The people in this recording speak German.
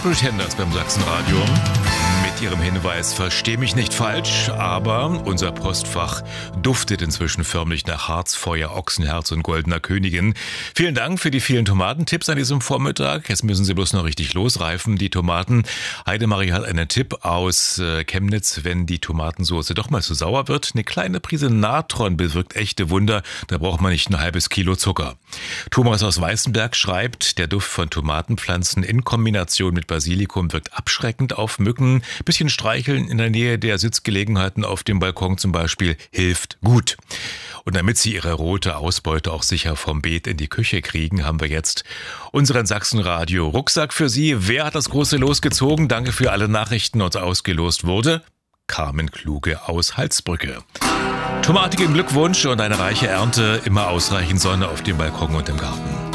Pretenders beim Sachsenradio mit ihrem Hinweis, versteh mich nicht falsch, aber unser Postfach duftet inzwischen förmlich nach Harzfeuer, Ochsenherz und goldener Königin. Vielen Dank für die vielen Tomatentipps an diesem Vormittag. Jetzt müssen sie bloß noch richtig losreifen, die Tomaten. Heidemarie hat einen Tipp aus Chemnitz, wenn die Tomatensauce doch mal zu sauer wird. Eine kleine Prise Natron bewirkt echte Wunder, da braucht man nicht ein halbes Kilo Zucker. Thomas aus Weißenberg schreibt, der Duft von Tomatenpflanzen in Kombination mit Basilikum wirkt abschreckend auf Mücken. Bisschen streicheln in der Nähe der Sitzgelegenheiten auf dem Balkon zum Beispiel hilft gut. Und damit Sie Ihre rote Ausbeute auch sicher vom Beet in die Küche kriegen, haben wir jetzt unseren Sachsenradio-Rucksack für Sie. Wer hat das große Los gezogen? Danke für alle Nachrichten, uns ausgelost wurde Carmen Kluge aus Halsbrücke. Tomatigen Glückwunsch und eine reiche Ernte, immer ausreichend Sonne auf dem Balkon und im Garten.